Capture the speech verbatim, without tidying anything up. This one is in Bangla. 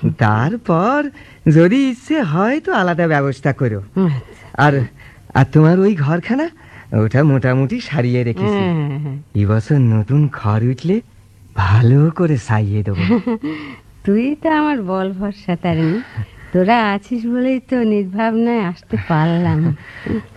তারপর যদি ইচ্ছে হয় তো আলাদা ব্যবস্থা করো। আর আর তোমার ওই ঘরখানা ওটা মোটামুটি সারিয়ে রেখেছি। এবছর নতুন ঘর উঠলে ভালো করে সাইয়ে দেবো। তুই তো আমার বল ভরসা, তারিনি। তোরা আছিস বলেই তো নির্ভাবনায় আসতে পারলাম।